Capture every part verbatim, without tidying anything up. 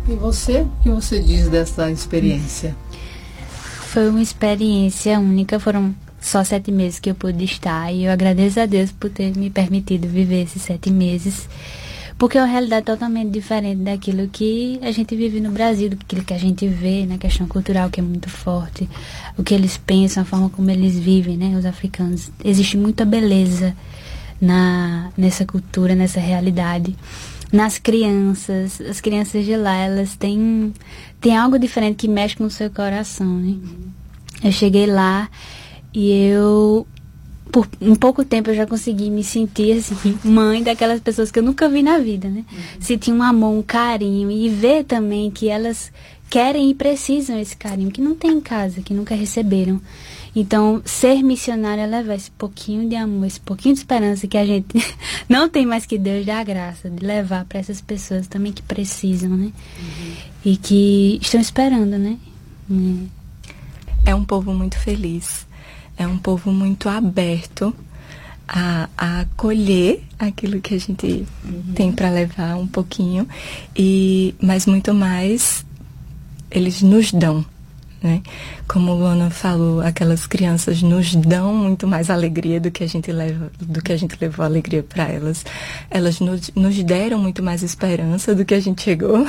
E você? O que você diz dessa experiência? Foi uma experiência única, foram só sete meses que eu pude estar, e eu agradeço a Deus por ter me permitido viver esses sete meses, porque é uma realidade totalmente diferente daquilo que a gente vive no Brasil, daquilo que a gente vê na questão cultural, que é muito forte, o que eles pensam, a forma como eles vivem, né, os africanos. Existe muita beleza na, nessa cultura, nessa realidade. Nas crianças, as crianças de lá, elas têm, têm algo diferente que mexe com o seu coração, né? Uhum. Eu cheguei lá e eu, por um pouco tempo, eu já consegui me sentir, assim, mãe daquelas pessoas que eu nunca vi na vida, né? Uhum. Sentir um amor, um carinho, e ver também que elas querem e precisam esse carinho, que não tem em casa, que nunca receberam. Então, ser missionária é levar esse pouquinho de amor, esse pouquinho de esperança que a gente não tem mais, que Deus dá a graça de levar para essas pessoas também que precisam, né? Uhum. E que estão esperando, né? Uhum. É um povo muito feliz, é um povo muito aberto a, a acolher aquilo que a gente uhum. tem para levar um pouquinho, e, mas muito mais eles nos dão. Né? Como o Luana falou, aquelas crianças nos dão muito mais alegria do que a gente leva, do que a gente levou alegria para elas. Elas nos, nos deram muito mais esperança do que a gente chegou.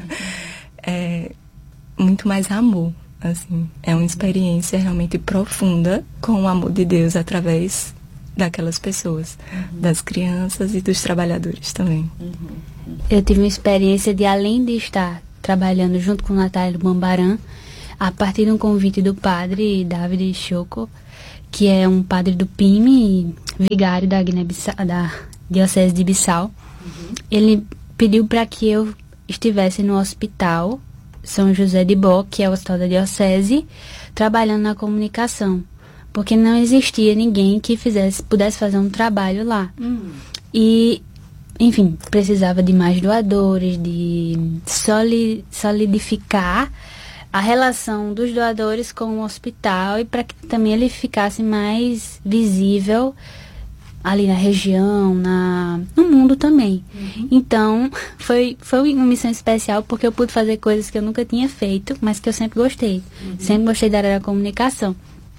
É, muito mais amor, assim. É uma experiência realmente profunda com o amor de Deus através daquelas pessoas, uhum. das crianças e dos trabalhadores também. Uhum. Eu tive uma experiência de, além de estar trabalhando junto com o Natália Bambaran, a partir de um convite do padre David Choco, que é um padre do P I M e vigário da, Guiné-Bissau, da Diocese de Bissau, uhum. ele pediu para que eu estivesse no hospital São José de Bó, que é o hospital da Diocese, trabalhando na comunicação, porque não existia ninguém que fizesse, pudesse fazer um trabalho lá. Uhum. E, enfim, precisava de mais doadores, de soli, solidificar a relação dos doadores com o hospital, e para que também ele ficasse mais visível ali na região, na, no mundo também. Uhum. Então, foi, foi uma missão especial, porque eu pude fazer coisas que eu nunca tinha feito, mas que eu sempre gostei. Uhum. Sempre gostei da área da comunicação.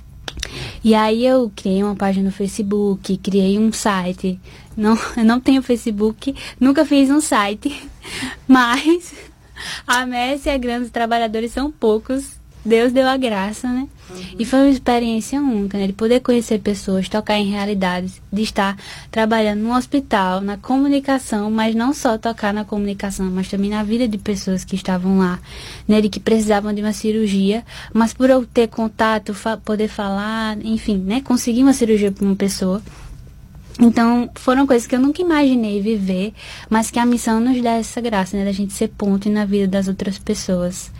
E aí eu criei uma página no Facebook, criei um site. Não, eu não tenho Facebook, nunca fiz um site, mas a messe é grande, os trabalhadores são poucos, Deus deu a graça, né? Uhum. E foi uma experiência única, né? De poder conhecer pessoas, tocar em realidades, de estar trabalhando no hospital, na comunicação, mas não só tocar na comunicação, mas também na vida de pessoas que estavam lá, né? De que precisavam de uma cirurgia, mas por eu ter contato, fa- poder falar, enfim, né? Conseguir uma cirurgia para uma pessoa. Então, foram coisas que eu nunca imaginei viver, mas que a missão nos dá essa graça, né? Da gente ser ponte na vida das outras pessoas.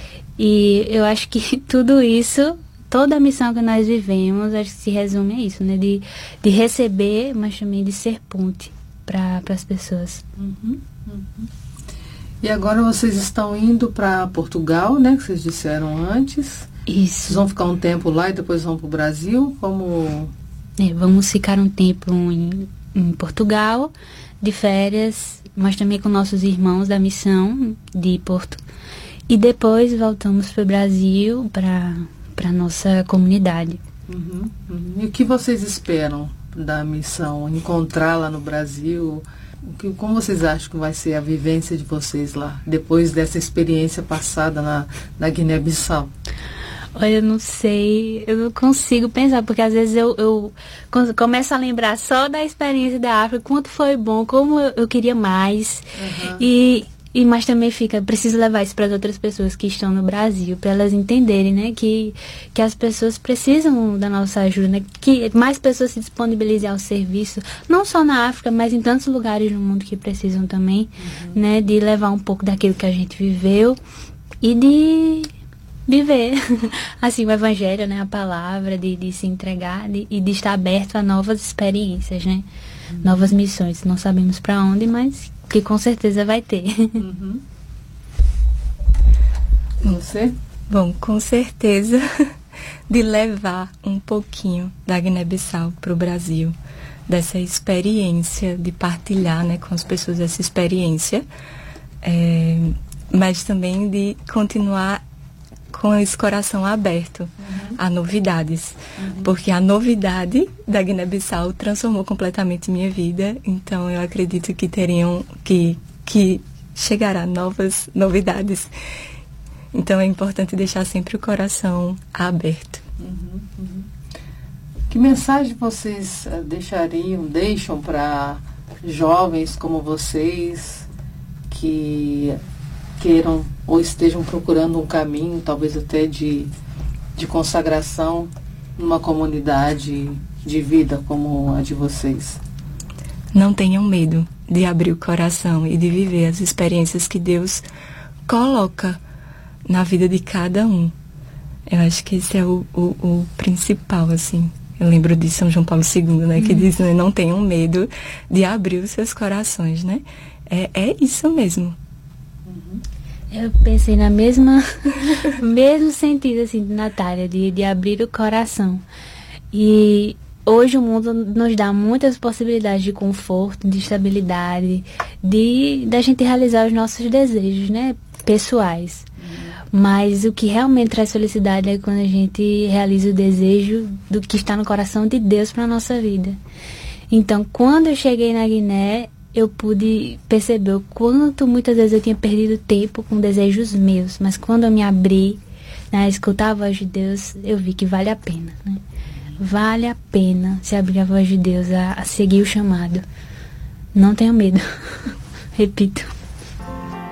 E eu acho que tudo isso, toda a missão que nós vivemos, acho que se resume a isso, né? De, de receber, mas também de ser ponte para as pessoas. Uhum, uhum. E agora vocês estão indo para Portugal, né? Que vocês disseram antes. Isso. Vocês vão ficar um tempo lá e depois vão para o Brasil? Como... É, vamos ficar um tempo em, em Portugal, de férias, mas também com nossos irmãos da missão de Porto. E depois voltamos para o Brasil, para a nossa comunidade. Uhum, uhum. E o que vocês esperam da missão? Encontrar lá no Brasil? O que, como vocês acham que vai ser a vivência de vocês lá, depois dessa experiência passada na, na Guiné-Bissau? Olha, eu não sei, eu não consigo pensar, porque às vezes eu, eu começo a lembrar só da experiência da África, quanto foi bom, como eu, eu queria mais. Uhum. E, e mas também fica, preciso levar isso para as outras pessoas que estão no Brasil, para elas entenderem, né, que, que as pessoas precisam da nossa ajuda, né, que mais pessoas se disponibilizem ao serviço, não só na África, mas em tantos lugares no mundo que precisam também, uhum. né, de levar um pouco daquilo que a gente viveu e de viver, assim, o evangelho, né, a palavra, de, de se entregar de, e de estar aberto a novas experiências, né, uhum. novas missões. Não sabemos para onde, mas que com certeza vai ter. Uhum. Você? Bom, com certeza de levar um pouquinho da Guiné-Bissau para o Brasil, dessa experiência, de partilhar, né, com as pessoas essa experiência. É, mas também de continuar com esse coração aberto uhum. a novidades. Uhum. Porque a novidade da Guiné-Bissau transformou completamente minha vida. Então, eu acredito que teriam, que, que chegará novas novidades. Então, é importante deixar sempre o coração aberto. Uhum. Uhum. Que mensagem vocês deixariam, deixam para jovens como vocês que queiram ou estejam procurando um caminho, talvez até de, de consagração numa comunidade de vida como a de vocês? Não tenham medo de abrir o coração e de viver as experiências que Deus coloca na vida de cada um. Eu acho que esse é o, o, o principal, assim. Eu lembro de São João Paulo segundo, né, que uhum. diz, né, não tenham medo de abrir os seus corações, né? É, é isso mesmo. Eu pensei na mesma mesmo sentido assim de Natália, de, de abrir o coração. E hoje o mundo nos dá muitas possibilidades de conforto, de estabilidade, de da gente realizar os nossos desejos, né, pessoais. Uhum. Mas o que realmente traz felicidade é quando a gente realiza o desejo do que está no coração de Deus para a nossa vida. Então, quando eu cheguei na Guiné, eu pude perceber o quanto muitas vezes eu tinha perdido tempo com desejos meus, mas quando eu me abri, né, a escutar a voz de Deus, eu vi que vale a pena, né? Vale a pena se abrir a voz de Deus, a, a seguir o chamado. Não tenha medo. Repito.